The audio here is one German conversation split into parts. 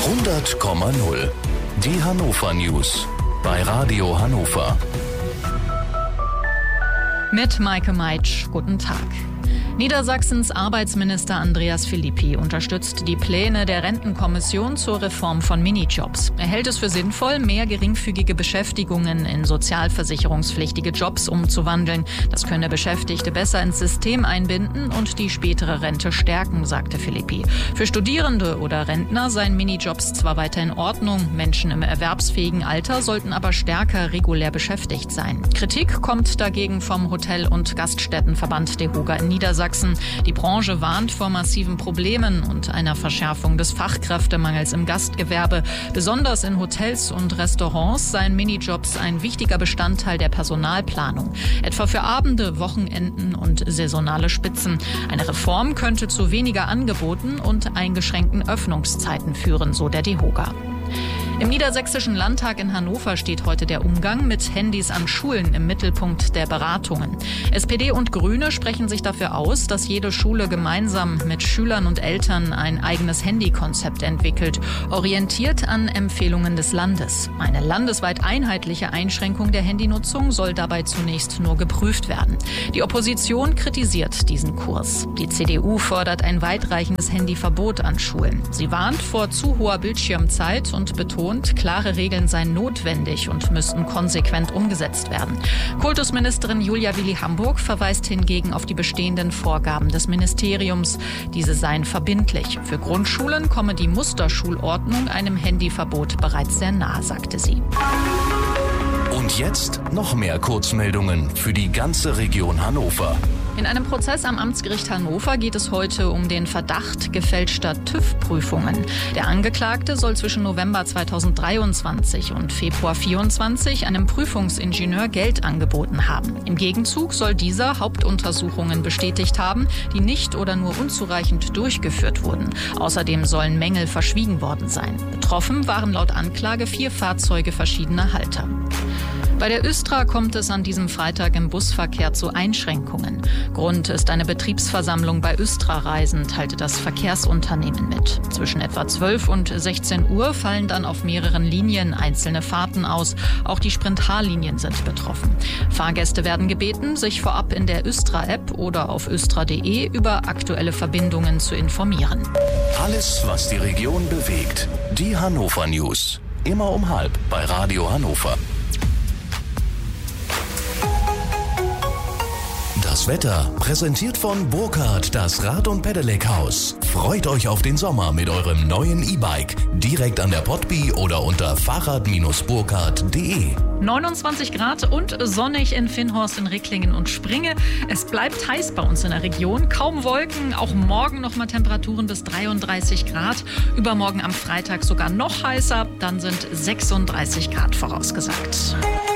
100,0. Die Hannover News bei Radio Hannover. Mit Maike Meitsch, guten Tag. Niedersachsens Arbeitsminister Andreas Philippi unterstützt die Pläne der Rentenkommission zur Reform von Minijobs. Er hält es für sinnvoll, mehr geringfügige Beschäftigungen in sozialversicherungspflichtige Jobs umzuwandeln. Das könne Beschäftigte besser ins System einbinden und die spätere Rente stärken, sagte Philippi. Für Studierende oder Rentner seien Minijobs zwar weiter in Ordnung, Menschen im erwerbsfähigen Alter sollten aber stärker regulär beschäftigt sein. Kritik kommt dagegen vom Hotel- und Gaststättenverband DEHOGA in Niedersachsen. Die Branche warnt vor massiven Problemen und einer Verschärfung des Fachkräftemangels im Gastgewerbe. Besonders in Hotels und Restaurants seien Minijobs ein wichtiger Bestandteil der Personalplanung, etwa für Abende, Wochenenden und saisonale Spitzen. Eine Reform könnte zu weniger Angeboten und eingeschränkten Öffnungszeiten führen, so der DEHOGA. Im Niedersächsischen Landtag in Hannover steht heute der Umgang mit Handys an Schulen im Mittelpunkt der Beratungen. SPD und Grüne sprechen sich dafür aus, dass jede Schule gemeinsam mit Schülern und Eltern ein eigenes Handykonzept entwickelt, orientiert an Empfehlungen des Landes. Eine landesweit einheitliche Einschränkung der Handynutzung soll dabei zunächst nur geprüft werden. Die Opposition kritisiert diesen Kurs. Die CDU fordert ein weitreichendes Handyverbot an Schulen. Sie warnt vor zu hoher Bildschirmzeit und betont, klare Regeln seien notwendig und müssten konsequent umgesetzt werden. Kultusministerin Julia Willi-Hamburg verweist hingegen auf die bestehenden Vorgaben des Ministeriums. Diese seien verbindlich. Für Grundschulen komme die Musterschulordnung einem Handyverbot bereits sehr nahe, sagte sie. Und jetzt noch mehr Kurzmeldungen für die ganze Region Hannover. In einem Prozess am Amtsgericht Hannover geht es heute um den Verdacht gefälschter TÜV-Prüfungen. Der Angeklagte soll zwischen November 2023 und Februar 2024 einem Prüfungsingenieur Geld angeboten haben. Im Gegenzug soll dieser Hauptuntersuchungen bestätigt haben, die nicht oder nur unzureichend durchgeführt wurden. Außerdem sollen Mängel verschwiegen worden sein. Betroffen waren laut Anklage 4 Fahrzeuge verschiedener Halter. Bei der Östra kommt es an diesem Freitag im Busverkehr zu Einschränkungen. Grund ist eine Betriebsversammlung bei Östra Reisen, teilte das Verkehrsunternehmen mit. Zwischen etwa 12 und 16 Uhr fallen dann auf mehreren Linien einzelne Fahrten aus. Auch die Sprint-H-Linien sind betroffen. Fahrgäste werden gebeten, sich vorab in der Östra-App oder auf östra.de über aktuelle Verbindungen zu informieren. Alles, was die Region bewegt. Die Hannover News. Immer um 12:30 bei Radio Hannover. Das Wetter präsentiert von Burkhardt, das Rad- und Pedelec-Haus. Freut euch auf den Sommer mit eurem neuen E-Bike. Direkt an der Potby oder unter fahrrad-burkhardt.de. 29 Grad und sonnig in Finnhorst, in Ricklingen und Springe. Es bleibt heiß bei uns in der Region. Kaum Wolken, auch morgen noch mal Temperaturen bis 33 Grad. Übermorgen am Freitag sogar noch heißer, dann sind 36 Grad vorausgesagt.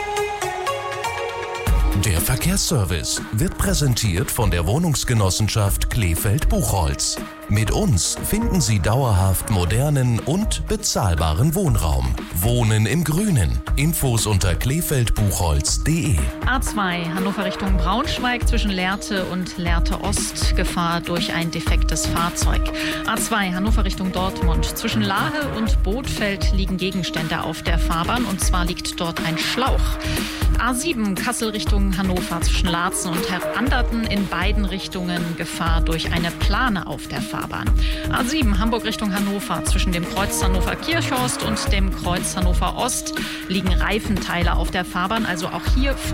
Der Verkehrsservice wird präsentiert von der Wohnungsgenossenschaft Kleefeld-Buchholz. Mit uns finden Sie dauerhaft modernen und bezahlbaren Wohnraum. Wohnen im Grünen. Infos unter kleefeldbuchholz.de. A2 Hannover Richtung Braunschweig zwischen Lehrte und Lehrte Ost. Gefahr durch ein defektes Fahrzeug. A2 Hannover Richtung Dortmund. Zwischen Lahe und Bothfeld liegen Gegenstände auf der Fahrbahn und zwar liegt dort ein Schlauch. A7 Kassel Richtung Hannover zwischen Laatzen und Anderten in beiden Richtungen Gefahr durch eine Plane auf der Fahrbahn. A7 Hamburg Richtung Hannover zwischen dem Kreuz Hannover Kirchhorst und dem Kreuz Hannover Ost liegen Reifenteile auf der Fahrbahn, also auch hier